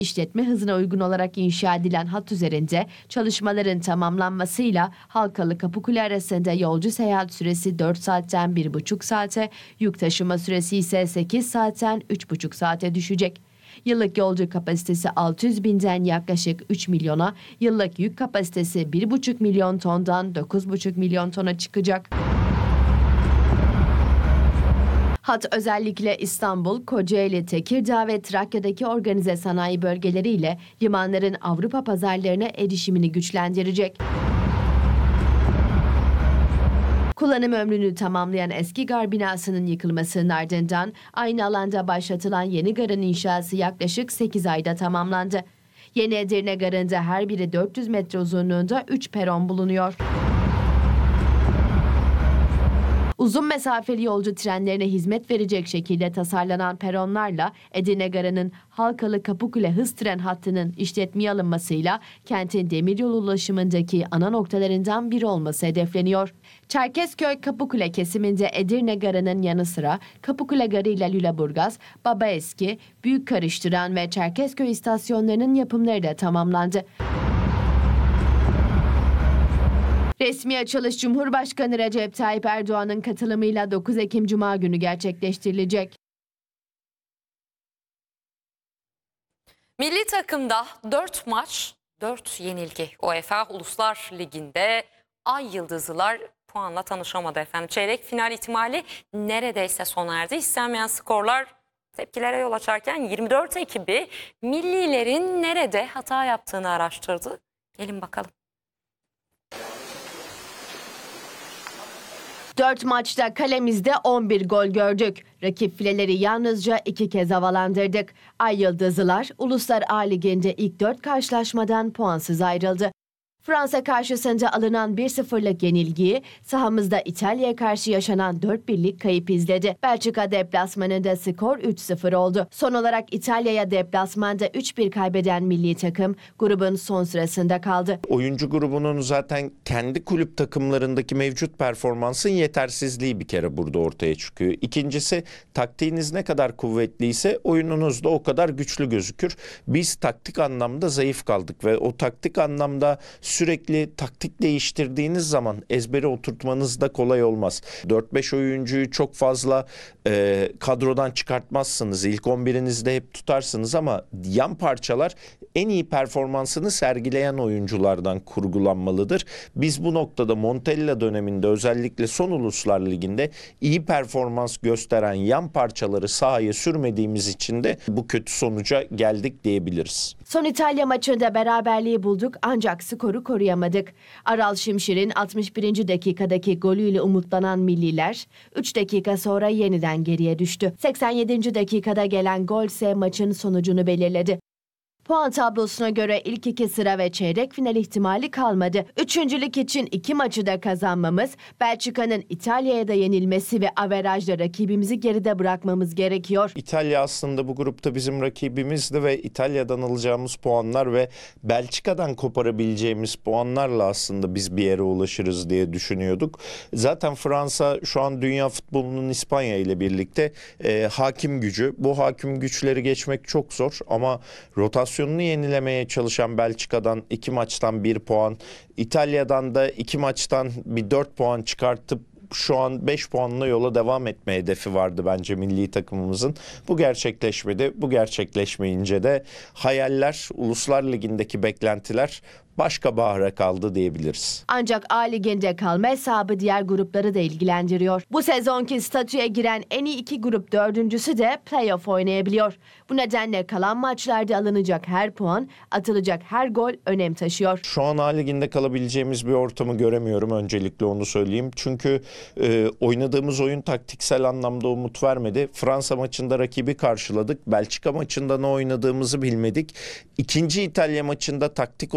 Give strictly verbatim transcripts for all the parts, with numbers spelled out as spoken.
İşletme hızına uygun olarak inşa edilen hat üzerinde çalışmaların tamamlanmasıyla Halkalı Kapıkule arasında yolcu seyahat süresi dört saatten bir buçuk saate, yük taşıma süresi ise sekiz saatten üç buçuk saate düşecek. Yıllık yolcu kapasitesi altı yüz binden yaklaşık üç milyona, yıllık yük kapasitesi bir buçuk milyon tondan dokuz buçuk milyon tona çıkacak. Hat özellikle İstanbul, Kocaeli, Tekirdağ ve Trakya'daki organize sanayi bölgeleriyle limanların Avrupa pazarlarına erişimini güçlendirecek. Kullanım ömrünü tamamlayan eski gar binasının yıkılmasının ardından aynı alanda başlatılan yeni garın inşası yaklaşık sekiz ayda tamamlandı. Yeni Edirne Garı'nda her biri dört yüz metre uzunluğunda üç peron bulunuyor. Uzun mesafeli yolcu trenlerine hizmet verecek şekilde tasarlanan peronlarla Edirne Garı'nın Halkalı Kapıkule hız tren hattının işletmeye alınmasıyla kentin demiryolu ulaşımındaki ana noktalarından biri olması hedefleniyor. Çerkezköy Kapıkule kesiminde Edirne Garı'nın yanı sıra Kapıkule Garı ile Lüleburgaz, Babaeski, Büyük Karıştıran ve Çerkezköy istasyonlarının yapımları da tamamlandı. Resmi açılış Cumhurbaşkanı Recep Tayyip Erdoğan'ın katılımıyla dokuz Ekim Cuma günü gerçekleştirilecek. Milli takımda dört maç, dört yenilgi. UEFA Uluslar Ligi'nde Ay Yıldızlılar puanla tanışamadı efendim. Çeyrek final ihtimali neredeyse sona erdi. İstenmeyen skorlar tepkilere yol açarken yirmi dört ekibi millilerin nerede hata yaptığını araştırdı. Gelin bakalım. Dört maçta kalemizde on bir gol gördük. Rakip fileleri yalnızca iki kez havalandırdık. Ay Yıldızlılar Uluslar A Ligi'nde ilk dört karşılaşmadan puansız ayrıldı. Fransa karşısında alınan bir sıfırlık yenilgiyi sahamızda İtalya'ya karşı yaşanan dört birlik kayıp izledi. Belçika deplasmanında skor üç sıfır oldu. Son olarak İtalya'ya deplasmanda üç bir kaybeden milli takım grubun son sırasında kaldı. Oyuncu grubunun zaten kendi kulüp takımlarındaki mevcut performansın yetersizliği bir kere burada ortaya çıkıyor. İkincisi, taktiğiniz ne kadar kuvvetliyse oyununuz da o kadar güçlü gözükür. Biz taktik anlamda zayıf kaldık ve o taktik anlamda sürekli taktik değiştirdiğiniz zaman ezbere oturtmanız da kolay olmaz. dört beş oyuncuyu çok fazla e, kadrodan çıkartmazsınız. İlk on birinizde hep tutarsınız ama yan parçalar en iyi performansını sergileyen oyunculardan kurgulanmalıdır. Biz bu noktada Montella döneminde özellikle son Uluslar Ligi'nde iyi performans gösteren yan parçaları sahaya sürmediğimiz için de bu kötü sonuca geldik diyebiliriz. Son İtalya maçında beraberliği bulduk ancak skoru koruyamadık. Aral Şimşir'in altmış birinci dakikadaki golüyle umutlanan milliler üç dakika sonra yeniden geriye düştü. seksen yedinci dakikada gelen gol ise maçın sonucunu belirledi. Puan tablosuna göre ilk iki sıra ve çeyrek final ihtimali kalmadı. Üçüncülük için iki maçı da kazanmamız, Belçika'nın İtalya'ya da yenilmesi ve averajla rakibimizi geride bırakmamız gerekiyor. İtalya aslında bu grupta bizim rakibimizdi ve İtalya'dan alacağımız puanlar ve Belçika'dan koparabileceğimiz puanlarla aslında biz bir yere ulaşırız diye düşünüyorduk. Zaten Fransa şu an dünya futbolunun İspanya ile birlikte e, hakim gücü. Bu hakim güçleri geçmek çok zor ama rotasyon yenilemeye çalışan Belçika'dan iki maçtan bir puan, İtalya'dan da iki maçtan bir dört puan çıkartıp şu an beş puanla yola devam etme hedefi vardı bence milli takımımızın. Bu gerçekleşmedi. Bu gerçekleşmeyince de hayaller, Uluslar Ligi'ndeki beklentiler başka bahara kaldı diyebiliriz. Ancak A Ligi'nde kalma hesabı diğer grupları da ilgilendiriyor. Bu sezonki statüye giren en iyi iki grup dördüncüsü de playoff oynayabiliyor. Bu nedenle kalan maçlarda alınacak her puan, atılacak her gol önem taşıyor. Şu an A Ligi'nde kalabileceğimiz bir ortamı göremiyorum, öncelikle onu söyleyeyim. Çünkü e, oynadığımız oyun taktiksel anlamda umut vermedi. Fransa maçında rakibi karşıladık. Belçika maçında ne oynadığımızı bilmedik. İkinci İtalya maçında taktik olarak bir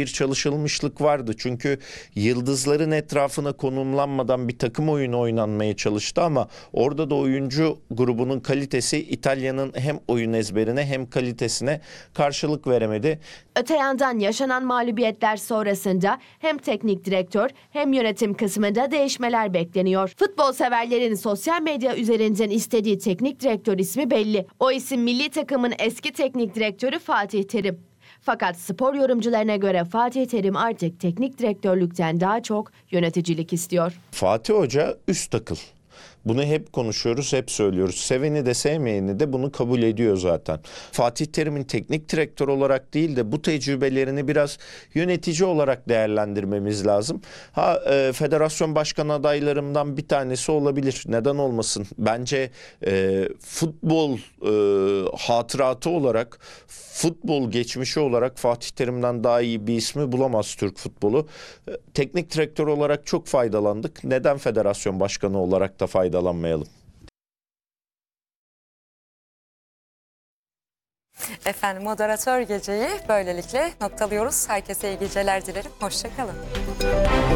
bir çalışılmışlık vardı. Çünkü yıldızların etrafına konumlanmadan bir takım oyunu oynanmaya çalıştı ama orada da oyuncu grubunun kalitesi İtalya'nın hem oyun ezberine hem kalitesine karşılık veremedi. Öte yandan yaşanan mağlubiyetler sonrasında hem teknik direktör hem yönetim kısmında değişmeler bekleniyor. Futbol severlerin sosyal medya üzerinden istediği teknik direktör ismi belli. O isim milli takımın eski teknik direktörü Fatih Terim. Fakat spor yorumcularına göre Fatih Terim artık teknik direktörlükten daha çok yöneticilik istiyor. Fatih Hoca üst akıl. Bunu hep konuşuyoruz, hep söylüyoruz. Seveni de sevmeyeni de bunu kabul ediyor zaten. Fatih Terim'in teknik direktör olarak değil de bu tecrübelerini biraz yönetici olarak değerlendirmemiz lazım. Ha e, federasyon başkan adaylarımdan bir tanesi olabilir. Neden olmasın? Bence e, futbol e, hatıratı olarak, futbol geçmişi olarak Fatih Terim'den daha iyi bir ismi bulamaz Türk futbolu. E, teknik direktör olarak çok faydalandık. Neden federasyon başkanı olarak da faydalanmayalım? Efendim moderatör geceyi böylelikle noktalıyoruz. Herkese iyi geceler dilerim. Hoşça kalın.